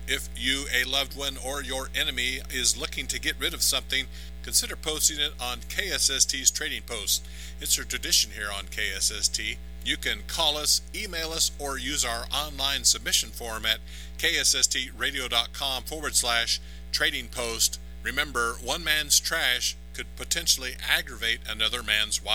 If you, a loved one, or your enemy is looking to get rid of something, consider posting it on KSST's Trading Post. It's a tradition here on KSST. You can call us, email us, or use our online submission form at ksstradio.com/trading post. Remember, one man's trash could potentially aggravate another man's wife.